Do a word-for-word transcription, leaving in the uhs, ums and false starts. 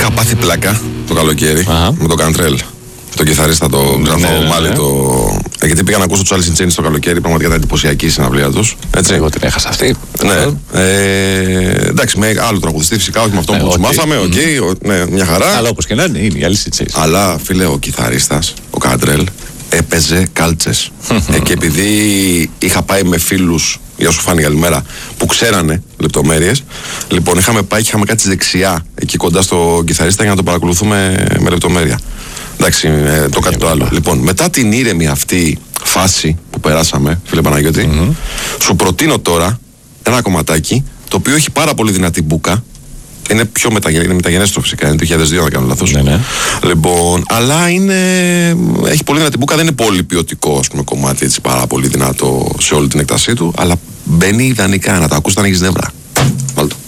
Είχα πάθει πλάκα το καλοκαίρι Αχα. με τον Καντρέλ. Τον κιθαρίστα, τον Γραφό ναι, ναι, Μάλι. ναι. Το... Γιατί πήγα να ακούσω του Alice in Chains το καλοκαίρι, πραγματικά ήταν εντυπωσιακή η συναυλία του. Εγώ την έχασα αυτή. Ναι. Ε, εντάξει, με άλλο τραγουδιστή φυσικά, όχι με αυτό Ναι, που του ότι- μάθαμε. Οκ, okay, ναι, μια χαρά. Αλλά όπως και να είναι, είναι η Alice in Chains. Αλλά φίλε, ο κιθαρίστας, ο Καντρέλ, έπαιζε κάλτσες. ε, και επειδή είχα πάει με φίλους, για σου φάνη καλημέρα, που ξέρανε λεπτομέρειες, λοιπόν είχαμε πάει και είχαμε κάτσει δεξιά εκεί κοντά στο κιθαρίστα για να το παρακολουθούμε με λεπτομέρεια. Εντάξει, ε, το κάτι το άλλο. Λοιπόν, μετά την ήρεμη αυτή φάση που περάσαμε, φίλε Παναγιώτη, mm-hmm. σου προτείνω τώρα ένα κομματάκι το οποίο έχει πάρα πολύ δυνατή μπούκα. Είναι πιο μεταγε... είναι μεταγενέστερο φυσικά, είναι το δύο χιλιάδες δύο, αν δεν κάνω λάθος. Ναι, ναι. Λοιπόν, αλλά είναι... έχει πολύ δυνατή μπούκα, δεν είναι πολύ ποιοτικό, ας πούμε, κομμάτι, έτσι, πάρα πολύ δυνατό σε όλη την έκτασή του, αλλά μπαίνει ιδανικά, να τα ακούς όταν έχεις νεύρα. Βάλτε το.